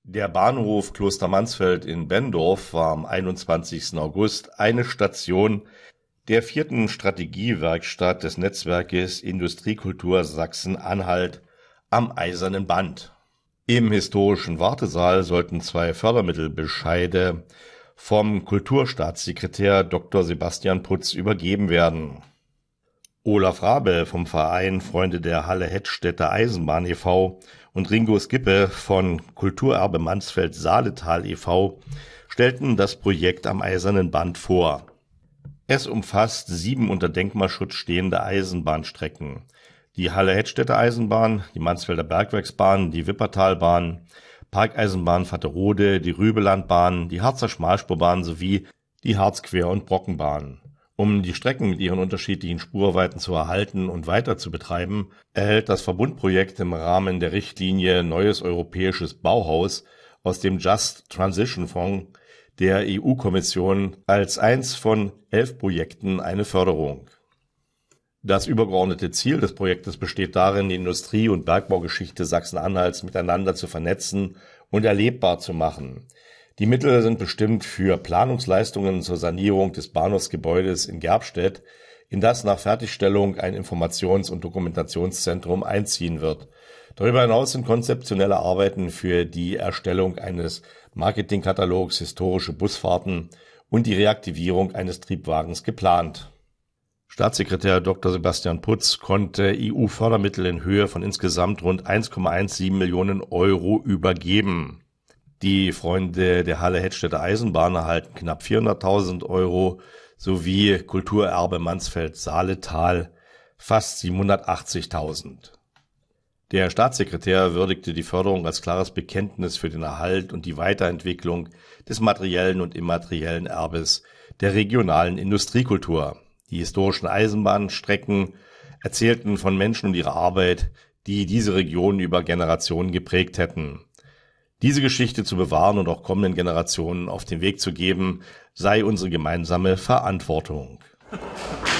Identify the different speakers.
Speaker 1: Der Bahnhof Klostermansfeld in Benndorf war am 21. August eine Station der 4. Strategiewerkstatt des Netzwerkes Industriekultur Sachsen-Anhalt am Eisernen Band. Im historischen Wartesaal sollten 2 Fördermittelbescheide vom Kulturstaatssekretär Dr. Sebastian Putz übergeben werden. Olaf Rabe vom Verein Freunde der Halle-Hettstädter Eisenbahn e.V. und Ringo Skippe von Kulturerbe Mansfeld-Saaletal e.V. stellten das Projekt am Eisernen Band vor. Es umfasst 7 unter Denkmalschutz stehende Eisenbahnstrecken: die Halle-Hettstädter Eisenbahn, die Mansfelder Bergwerksbahn, die Wippertalbahn, Parkeisenbahn Vatterode, die Rübelandbahn, die Harzer Schmalspurbahn sowie die Harzquer- und Brockenbahn. Um die Strecken mit ihren unterschiedlichen Spurweiten zu erhalten und weiter zu betreiben, erhält das Verbundprojekt im Rahmen der Richtlinie Neues Europäisches Bauhaus aus dem Just Transition Fonds der EU-Kommission als eins von 11 Projekten eine Förderung. Das übergeordnete Ziel des Projektes besteht darin, die Industrie- und Bergbaugeschichte Sachsen-Anhalts miteinander zu vernetzen und erlebbar zu machen. Die Mittel sind bestimmt für Planungsleistungen zur Sanierung des Bahnhofsgebäudes in Gerbstedt, in das nach Fertigstellung ein Informations- und Dokumentationszentrum einziehen wird. Darüber hinaus sind konzeptionelle Arbeiten für die Erstellung eines Marketingkatalogs, historische Busfahrten und die Reaktivierung eines Triebwagens geplant. Staatssekretär Dr. Sebastian Putz konnte EU-Fördermittel in Höhe von insgesamt rund 1,17 Millionen Euro übergeben. Die Freunde der Halle-Hettstädter Eisenbahn erhalten knapp 400.000 Euro sowie Kulturerbe Mansfeld-Saaletal fast 780.000. Der Staatssekretär würdigte die Förderung als klares Bekenntnis für den Erhalt und die Weiterentwicklung des materiellen und immateriellen Erbes der regionalen Industriekultur. Die historischen Eisenbahnstrecken erzählten von Menschen und ihrer Arbeit, die diese Region über Generationen geprägt hätten. Diese Geschichte zu bewahren und auch kommenden Generationen auf den Weg zu geben, sei unsere gemeinsame Verantwortung.